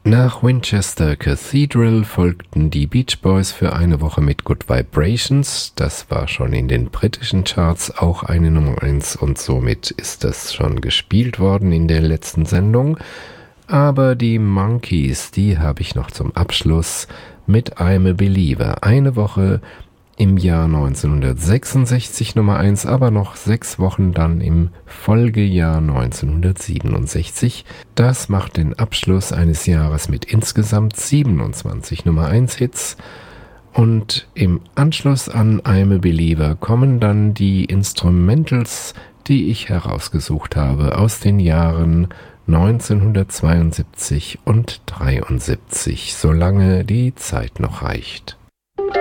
Nach Winchester Cathedral folgten die Beach Boys für eine Woche mit Good Vibrations. Das war schon in den britischen Charts auch eine Nummer 1 und somit ist das schon gespielt worden in der letzten Sendung. Aber die Monkees, die habe ich noch zum Abschluss mit I'm a Believer. Eine Woche im Jahr 1966 Nummer 1, aber noch 6 Wochen dann im Folgejahr 1967. Das macht den Abschluss eines Jahres mit insgesamt 27 Nummer 1 Hits. Und im Anschluss an I'm a Believer kommen dann die Instrumentals, die ich herausgesucht habe aus den Jahren 1972 und 73, solange die Zeit noch reicht.